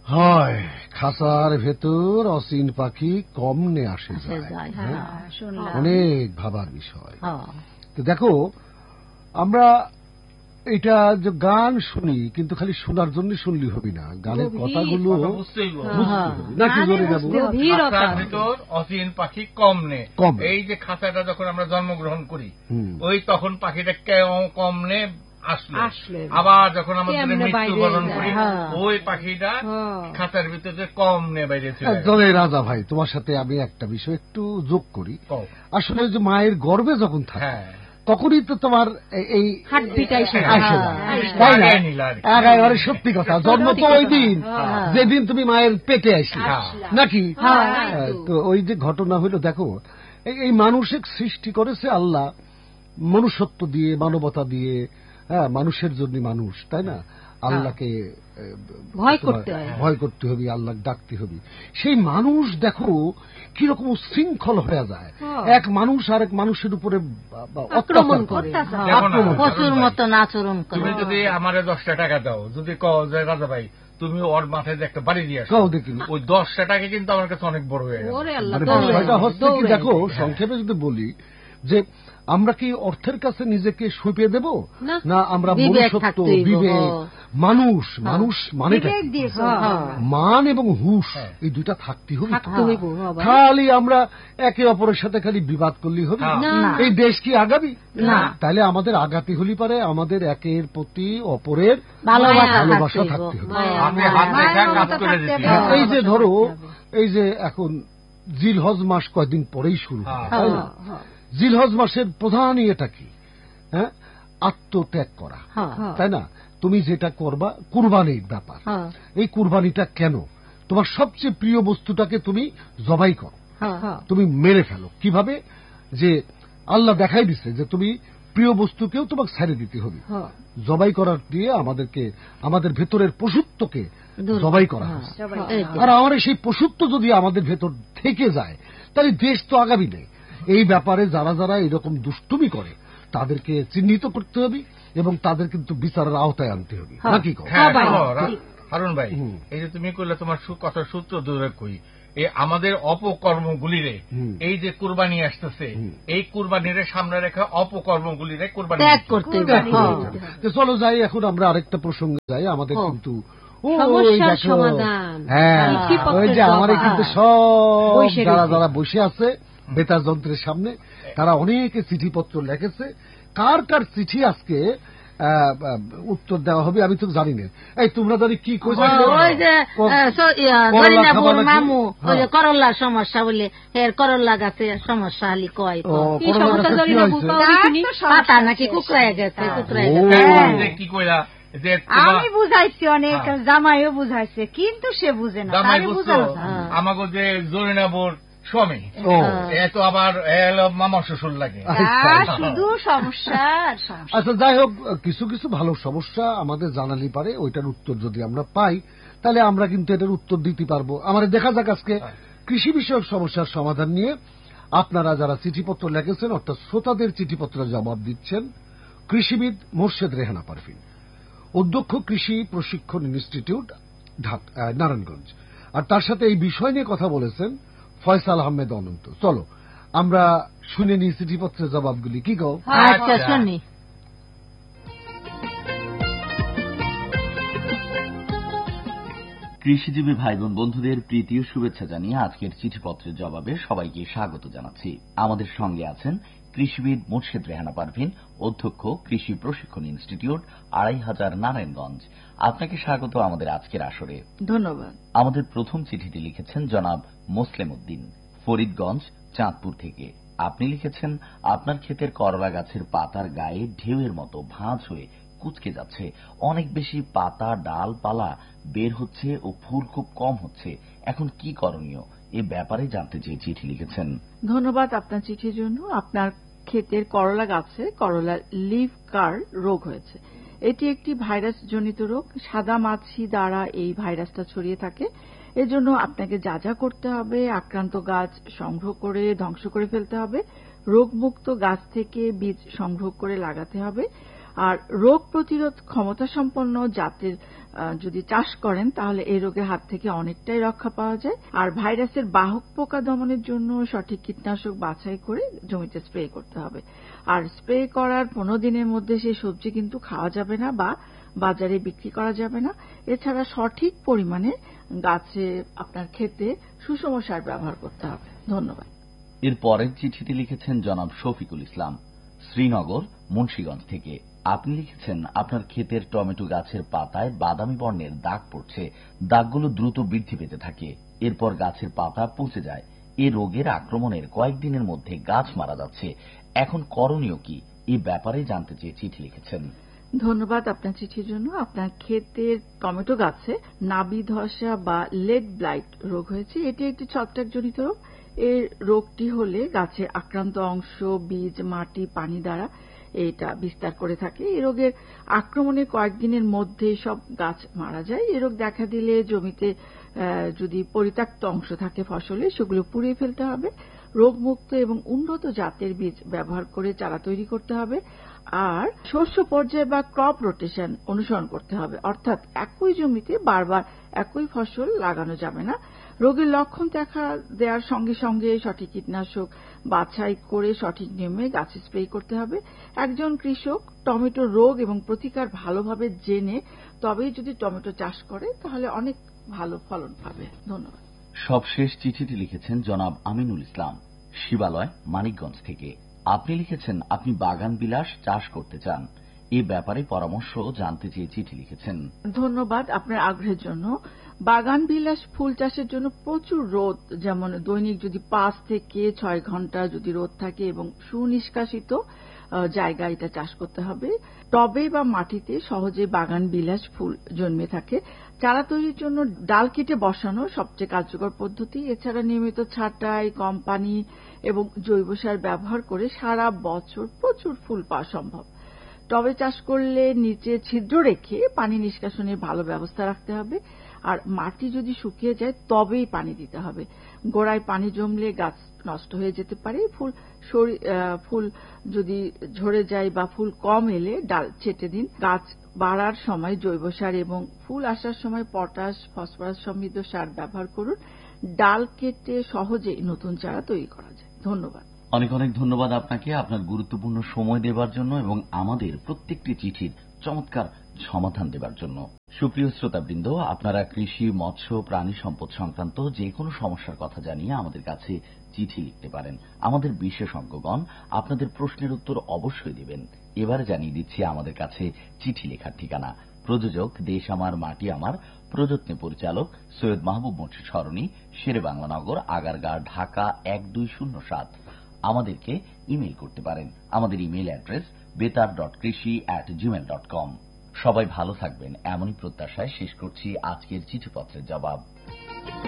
হয় খাসার ভেতর অচিন পাখি কমনে আসে যায়, অনেক ভাবার বিষয়। তো দেখো, আমরা এটা যে গান শুনি, কিন্তু খালি শোনার জন্য শুনলি হবি না, গানের কথাগুলো নাকি জোরে যাবো। অচিন পাখি কমনে, এই যে খাঁচাটা যখন আমরা জন্মগ্রহণ করি, ওই তখন পাখিটা কমনে আসলে, আবার যখন আমাদের মৃত্যুবরণ করি ওই পাখিটা খাঁচার ভিতরে কমনে বাইরে চলে। রাজা ভাই, তোমার সাথে আমি একটা বিষয় একটু যোগ করি। আসলে যে মায়ের গর্ভে যখন থাকে তখনই তো তোমার এই সত্যি কথা, জন্ম তো ওই দিন যেদিন তুমি মায়ের পেটে আসি নাকি। তো ওই যে ঘটনা হইল, দেখো এই মানুষের সৃষ্টি করেছে আল্লাহ মনুষ্যত্ব দিয়ে, মানবতা দিয়ে, মানুষের জন্য মানুষ, তাই না? আল্লাহকে ভয় করতে হবে, আল্লাহ ডাকতে হবে। সেই মানুষ দেখো কিরকম উশৃঙ্খল হয়ে যায়, এক মানুষ আরেক মানুষের উপরে আক্রমণ করে, পশুর মতন আচরণ করে। তুমি যদি আমারে 10টা টাকা দাও, যদি কও যে রাজা ভাই তুমি ওর মাথায় যে একটা বাড়ি দিয়ে আসো, ওই 10টা টাকা কিন্তু আমার কাছে অনেক বড় হয়ে গেছে। হচ্ছে কি, দেখো সংক্ষেপে যদি বলি যে আমরা কি অর্থের কাছে নিজেকে সঁপে দেব, না আমরা মনুষ্যত্ব, বিবেক, মানুষ মানে মান এবং হুঁশ, এই দুইটা থাকতে হবে। খালি আমরা একে অপরের সাথে খালি বিবাদ করলেই হবে? এই দেশ কি আগাবি? তাহলে আমাদের আগাতে হলে পারে আমাদের একের প্রতি অপরের ভালোবাসা থাকতে হবে। এই যে ধরো, এই যে এখন জিলহজ মাস কয়েকদিন পরেই শুরু হয়, তাই না? জিলহজ মাসের প্রধান ইয়েটা কি? আত্মত্যাগ করা, তাই না? তুমি যেটা করবা কুরবানির ব্যাপার। এই কুরবানিটা কেন? তোমার সবচেয়ে প্রিয় বস্তুটাকে তুমি জবাই করো, তুমি মেরে ফেলো। কিভাবে? যে আল্লাহ দেখাই দিছে যে তুমি প্রিয় বস্তুকেও তোমাকে ছেড়ে দিতে হবে। জবাই করার দিয়ে আমাদের ভেতরের পশুত্বকে জবাই করা হয়। আর আমার সেই পশুত্ব যদি আমাদের ভেতর থেকে যায়, তাহলে দেশ তো আগামী নেই। এই ব্যাপারে যারা যারা এরকম দুষ্টুমি করে তাদেরকে চিহ্নিত করতে হবে এবং তাদের কিন্তু বিচারের আওতায় আনতে হবে, নাকি? হারুন ভাই, এই যে তুমি কইলে তোমার কথার সূত্র ধরে কই, এই আমাদের অপকর্মগুলিরে, এই যে কুরবানি আসতেছে, এই কুরবানির সামনে রেখে অপকর্মগুলিরে কুরবানি করতে হবে। চলো যাই, এখন আমরা আরেকটা প্রসঙ্গে যাই। আমাদের কিন্তু ওই যে আমার কিন্তু সব যারা বসে আছে বেতার যন্ত্রের সামনে, তারা অনেকে চিঠিপত্র লিখেছে। কার কার চিঠি আজকে উত্তর দেওয়া হবে আমি তো জানি না। এই তোমরা জানি কি করল্লার সমস্যা বলে, করল্লা গাছে সমস্যা হলি কয় পাতা নাকি কুকড়ায় গেছে, কি কইলা? আমি বুঝাইছি, অনেক জামাইও বুঝাইছে, কিন্তু সে বুঝে না। আমাকে যে জরিনাবর স্বামী, এত আবার মামা শ্বশুর লাগে, শুধু সমস্যা। আচ্ছা যাই হোক, কিছু কিছু ভালো সমস্যা আমাদের জানালি পারে, ওইটার উত্তর যদি আমরা পাই তাহলে আমরা কিন্তু এটার উত্তর দিতে পারবো। আমাদের দেখা যাক আজকে কৃষি বিষয়ক সমস্যার সমাধান নিয়ে আপনারা যারা চিঠিপত্র লিখেছেন, অর্থাৎ শ্রোতাদের চিঠিপত্রের জবাব দিচ্ছেন কৃষিবিদ মোর্শেদ রেহানা পারভিন, অধ্যক্ষ কৃষি প্রশিক্ষণ ইনস্টিটিউট নারায়ণগঞ্জ, আর তার সাথে এই বিষয় নিয়ে কথা বলেছেন ফয়সাল আহমেদ অনন্ত। চলো আমরা শুনে নিই চিঠিপত্রের জবাবগুলি, কি কও? আচ্ছা শুনি। কৃষিজীবী ভাই বোন বন্ধুদের প্রীতি ও শুভেচ্ছা জানিয়ে আজকের চিঠিপত্রের জবাবে সবাইকে স্বাগত জানাচ্ছি। আমাদের সঙ্গে আছেন কৃষিবিদ মোর্শেদ রেহানা পারভিন, অধ্যক্ষ কৃষি প্রশিক্ষণ ইনস্টিটিউট ২৫০০ নারায়ণগঞ্জ। আপনাকে স্বাগত আমাদের আজকের আসরে। ধন্যবাদ। আমাদের প্রথম চিঠিটি লিখেছেন জনাব মোসলেম উদ্দিন, ফরিদগঞ্জ, চাঁদপুর থেকে। আপনি লিখেছেন, আপনার ক্ষেতের করলা গাছের পাতার গায়ে ঢেউয়ের মতো ভাঁজ হয়ে কুঁচকে যাচ্ছে, অনেক বেশি পাতা ডালপালা বের হচ্ছে ও ফুল খুব কম হচ্ছে, এখন কি করণীয়? এ ব্যাপারে জানতে চেয়ে চিঠি লিখেছেন। ধন্যবাদ আপনার চিঠির জন্য। আপনার ক্ষেতের করলা গাছে করলা লিভ কার্ল রোগ হয়েছে। এটি একটি ভাইরাস জনিত রোগ, সাদা মাছি দ্বারা এই ভাইরাসটা ছড়িয়ে থাকে। এজন্য আপনাকে যা যা করতে হবে, আক্রান্ত গাছ সংগ্রহ করে ধ্বংস করে ফেলতে হবে, রোগমুক্ত গাছ থেকে বীজ সংগ্রহ করে লাগাতে হবে, আর রোগ প্রতিরোধ ক্ষমতা সম্পন্ন জাতের যদি চাষ করেন তাহলে এই রোগের হাত থেকে অনেকটাই রক্ষা পাওয়া যায়। আর ভাইরাসের বাহক পোকা দমনের জন্য সঠিক কীটনাশক বাছাই করে জমিতে স্প্রে করতে হবে। আর স্প্রে করার 15 দিনের মধ্যে সেই সবজি কিন্তু খাওয়া যাবে না বা বাজারে বিক্রি করা যাবে না। এছাড়া সঠিক পরিমাণে গাছে আপনার ক্ষেতে সুষম সার ব্যবহার করতে হবে। ধন্যবাদ। এর পরের চিঠিটি লিখেছেন জনাব শফিকুল ইসলাম, শ্রীনগর, মুন্সিগঞ্জ থেকে। আপনি লিখেছেন আপনার ক্ষেতের টমেটো গাছের পাতায় বাদামি বর্ণের দাগ পড়ছে। দাগগুলো দ্রুত বৃদ্ধি পেতে থাকে, এরপর গাছের পাতা পচে যায়। এ রোগের আক্রমণের কয়েকদিনের মধ্যে গাছ মারা যাচ্ছে। এখন করণীয় কি, এই ব্যাপারে জানতে চেয়ে চিঠি লিখেছেন। ধন্যবাদ আপনার চিঠির জন্য। আপনার ক্ষেতের টমেটো গাছে নাবি ধসা বা লেড ব্লাইট রোগ হয়েছে। এটি একটি ছত্রাকজনিত রোগ। এই রোগটি হলে গাছের আক্রান্ত অংশ বীজ, মাটি, পানি দ্বারা এটা বিস্তার করে থাকে। এই রোগের আক্রমণের কয়েকদিনের মধ্যে সব গাছ মারা যায়। এই রোগ দেখা দিলে জমিতে যদি পরিত্যক্ত অংশ থাকে ফসলে, সেগুলো পুড়িয়ে ফেলতে হবে। রোগমুক্ত এবং উন্নত জাতের বীজ ব্যবহার করে চারা তৈরি করতে হবে। আর শস্য পর্যায় বা ক্রপ রোটেশন অনুসরণ করতে হবে, অর্থাৎ একই জমিতে বারবার একই ফসল লাগানো যাবে না। রোগের লক্ষণ দেখা দেওয়ার সঙ্গে সঙ্গে সঠিক কীটনাশক বাছাই করে সঠিক নিয়মে গাছে স্প্রে করতে হবে। একজন কৃষক টমেটো রোগ এবং প্রতিকার ভালোভাবে জেনে তবেই যদি টমেটো চাষ করে তাহলে অনেক ভালো ফলন পাবে। ধন্যবাদ। সবশেষ চিঠিটি লিখেছেন জনাব আমিনুল ইসলাম, শিবালয়, মানিকগঞ্জ থেকে। আপনি লিখেছেন আপনি বাগান বিলাস চাষ করতে চান। এ ব্যাপারে পরামর্শ জানতে চেয়ে চিঠি লিখেছেন। ধন্যবাদ আপনার আগ্রহের জন্য। বাগান বিলাস ফুল চাষের জন্য প্রচুর রোদ, যেমন দৈনিক যদি 5 থেকে 6 ঘন্টা যদি রোদ থাকে এবং সুনিষ্কাশিত জায়গা এটা চাষ করতে হবে। টবে বা মাটিতে সহজে বাগান বিলাস ফুল জন্মে থাকে। চারা তৈরির জন্য ডাল কেটে বসানো সবচেয়ে কার্যকর পদ্ধতি। এছাড়া নিয়মিত ছাঁটাই, কম পানি এবং জৈব সার ব্যবহার করে সারা বছর প্রচুর ফুল পাওয়া সম্ভব। টবে চাষ করলে নিচে ছিদ্র রেখে পানি নিষ্কাশনের ভালো ব্যবস্থা রাখতে হবে। আর মাটি যদি শুকিয়ে যায় তবেই পানি দিতে হবে। গোড়ায় পানি জমলে গাছ নষ্ট হয়ে যেতে পারে। ফুল যদি ঝরে যায় বা ফুল কম এলে ডাল ছেঁটে দিন। গাছ বাড়ার সময় জৈব সার এবং ফুল আসার সময় পটাশ, ফসফরাস সমৃদ্ধ সার ব্যবহার করুন। ডাল কেটে সহজেই নতুন চারা তৈরি করা যায়। ধন্যবাদ। অনেক অনেক ধন্যবাদ আপনাকে আপনার গুরুত্বপূর্ণ সময় দেবার জন্য এবং আমাদের প্রত্যেকটি চিঠির চমৎকার সমাধান দেবার জন্য। সুপ্রিয় শ্রোতাবৃন্দ, আপনারা কৃষি, মৎস্য, প্রাণী সম্পদ সংক্রান্ত যে কোনো সমস্যার কথা জানিয়ে আমাদের কাছে চিঠি লিখতে পারেন। আমাদের বিশেষজ্ঞগণ আপনাদের প্রশ্নের উত্তর অবশ্যই দেবেন। এবারে জানিয়ে দিচ্ছি আমাদের কাছে চিঠি লেখার ঠিকানা। প্রযোজক দেশ আমার মাটি আমার, প্রযত্নে পরিচালক সৈয়দ মাহবুব মুর্শিদ সরণি, শেরেবাংলা নগর, আগারগাঁও, ঢাকা 1207। আমাদেরকে ইমেইল করতে পারেন। আমাদের ইমেইল অ্যাড্রেস betar.krishi@gmail.com। সবাই ভালো থাকবেন এমনই প্রত্যাশায় শেষ করছি আজকের চিঠিপত্রের জবাব।